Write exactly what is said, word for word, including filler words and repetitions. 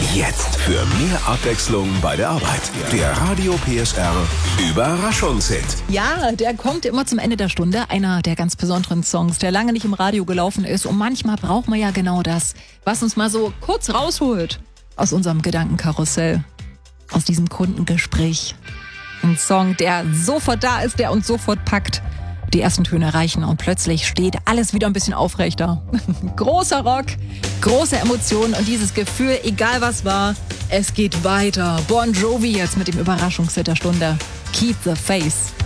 Jetzt für mehr Abwechslung bei der Arbeit. Der Radio P S R Überraschungshit. Ja, der kommt immer zum Ende der Stunde. Einer der ganz besonderen Songs, der lange nicht im Radio gelaufen ist. Und manchmal braucht man ja genau das, was uns mal so kurz rausholt aus unserem Gedankenkarussell, aus diesem Kundengespräch. Ein Song, der sofort da ist, der uns sofort packt. Die ersten Töne reichen und plötzlich steht alles wieder ein bisschen aufrechter. Großer Rock, große Emotionen und dieses Gefühl, egal was war, es geht weiter. Bon Jovi jetzt mit dem Überraschungshit der Stunde. Keep the Faith.